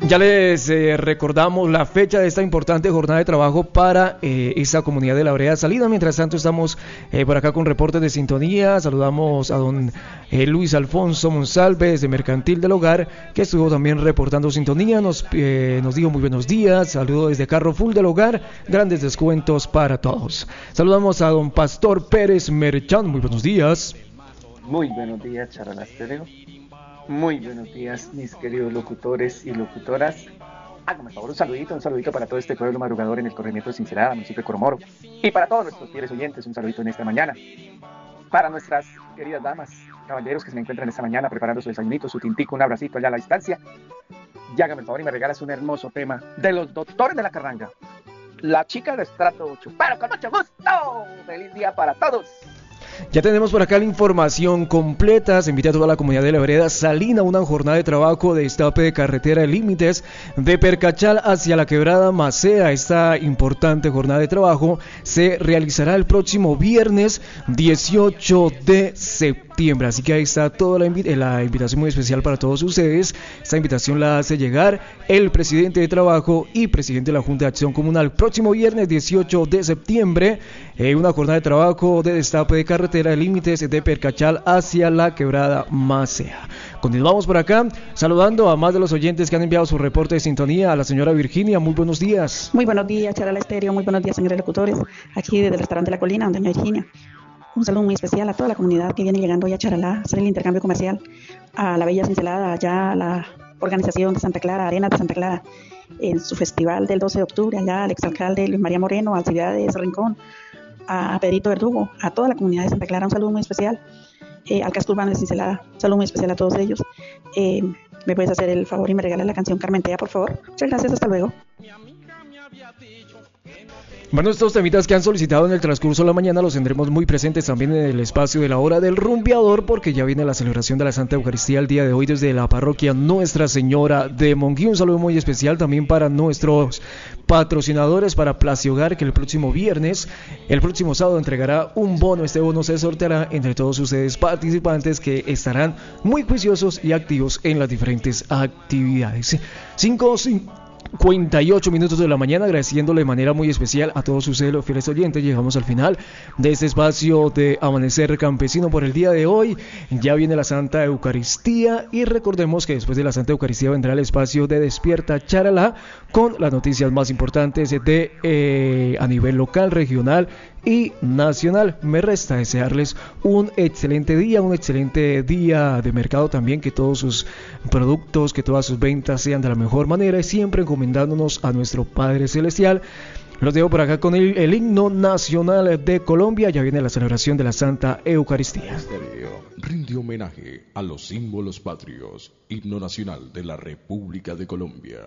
Ya les recordamos la fecha de esta importante jornada de trabajo para esta comunidad de la Vereda Salina. Mientras tanto estamos por acá con reportes de sintonía. Saludamos a don Luis Alfonso Monsalve de Mercantil del Hogar, que estuvo también reportando sintonía. Nos dijo muy buenos días. Saludos desde Carro Full del Hogar. Grandes descuentos para todos. Saludamos a don Pastor Pérez Merchán. Muy buenos días. Muy buenos días, Charala Estéreo. Muy buenos días, mis queridos locutores y locutoras. Háganme favor, un saludito para todo este pueblo madrugador en el corregimiento de Sincerada, municipio de Coromoro. Y para todos nuestros fieles oyentes, un saludito en esta mañana. Para nuestras queridas damas, caballeros que se me encuentran esta mañana preparando su desayunito, su tintico, un abracito allá a la distancia. Y háganme el favor y me regalas un hermoso tema de los doctores de la carranga. La chica de estrato 8. Pero con mucho gusto. ¡Feliz día para todos! Ya tenemos por acá la información completa. Se invita a toda la comunidad de la Vereda Salina a una jornada de trabajo de destape de carretera de límites de Percachal hacia la quebrada Macea. Esta importante jornada de trabajo se realizará el próximo viernes 18 de septiembre. Así que ahí está toda la invitación muy especial para todos ustedes. Esta invitación la hace llegar el presidente de trabajo y presidente de la Junta de Acción Comunal. Próximo viernes 18 de septiembre, una jornada de trabajo de destape de carretera de límites de Percachal hacia la quebrada Macea. Continuamos por acá saludando a más de los oyentes que han enviado su reporte de sintonía. A la señora Virginia, muy buenos días. Muy buenos días, Charala Estéreo, muy buenos días, señores locutores, aquí desde el restaurante La Colina, doña Virginia. Un saludo muy especial a toda la comunidad que viene llegando hoy a Charalá a hacer el intercambio comercial, a la Bella Cincelada, allá a la organización de Santa Clara, Arenas de Santa Clara, en su festival del 12 de octubre, allá al exalcalde Luis María Moreno, al Ciudad de Rincón, a Pedrito Verdugo, a toda la comunidad de Santa Clara, un saludo muy especial, al casco urbano de Cincelada, un saludo muy especial a todos ellos. ¿Me puedes hacer el favor y me regalas la canción Carmentea, por favor? Muchas gracias, hasta luego. Bueno, estos temitas que han solicitado en el transcurso de la mañana los tendremos muy presentes también en el espacio de la hora del rumbeador, porque ya viene la celebración de la Santa Eucaristía el día de hoy desde la parroquia Nuestra Señora de Monguí. Un saludo muy especial también para nuestros patrocinadores, para Placio Hogar, que el próximo sábado entregará un bono. Este bono se sorteará entre todos ustedes participantes que estarán muy juiciosos y activos en las diferentes actividades. 58 minutos de la mañana, agradeciéndole de manera muy especial a todos ustedes los fieles oyentes. Llegamos al final de este espacio de Amanecer Campesino por el día de hoy. Ya viene la Santa Eucaristía y recordemos que después de la Santa Eucaristía vendrá el espacio de Despierta Charalá con las noticias más importantes de a nivel local, regional y nacional. Me resta desearles un excelente día de mercado también, que todos sus productos, que todas sus ventas sean de la mejor manera y siempre encomendándonos a nuestro Padre Celestial. Los dejo por acá con el himno nacional de Colombia. Ya viene la celebración de la Santa Eucaristía. Rinde homenaje a los símbolos patrios. Himno nacional de la República de Colombia.